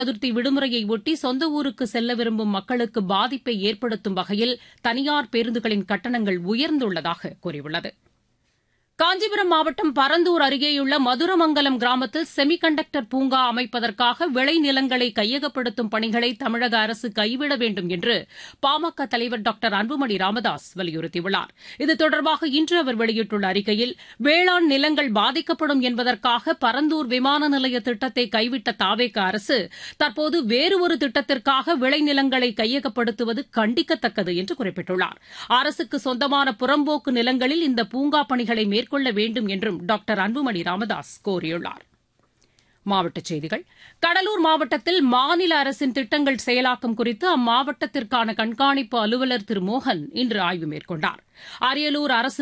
சதுர்த்தி விடுமுறையை ஒட்டி சொந்த ஊருக்கு செல்ல விரும்பும் மக்களுக்கு பாதிப்பை ஏற்படுத்தும் வகையில் தனியார் பேருந்துகளின் கட்டணங்கள் உயர்ந்துள்ளதாக கூறியுள்ளது. காஞ்சிபுரம் மாவட்டம் பரந்தூர் அருகேயுள்ள மதுரமங்கலம் கிராமத்தில் செமி கண்டக்டர் பூங்கா அமைப்பதற்காக விளைநிலங்களை கையகப்படுத்தும் பணிகளை தமிழக அரசு கைவிட வேண்டும் என்று பாமக தலைவர் டாக்டர் அன்புமணி ராமதாஸ் வலியுறுத்தியுள்ளார். இது தொடர்பாக இன்று அவர் வெளியிட்டுள்ள அறிக்கையில், வேளாண் நிலங்கள் பாதிக்கப்படும் என்பதற்காக பரந்தூர் விமான நிலைய திட்டத்தை கைவிட்ட தாவேக அரசு தற்போது வேறு ஒரு திட்டத்திற்காக விளைநிலங்களை கையகப்படுத்துவது கண்டிக்கத்தக்கது என்று குறிப்பிட்டுள்ளார். அரசுக்கு சொந்தமான புறம்போக்கு நிலங்களில் இந்த பூங்கா பணிகளை மேற்கொள்ள வேண்டும் என்றும் டாக்டர் அன்புமணி ராமதாஸ் கோரியுள்ளார். மாவட்டச் செய்திகள். கடலூர் மாவட்டத்தில் மாநில அரசின் திட்டங்கள் செயலாக்கம் குறித்து அம்மாவட்டத்திற்கான கண்காணிப்பு அலுவலர் திரு மோகன் இன்று ஆய்வு மேற்கொண்டார். அரியலூர் அரசு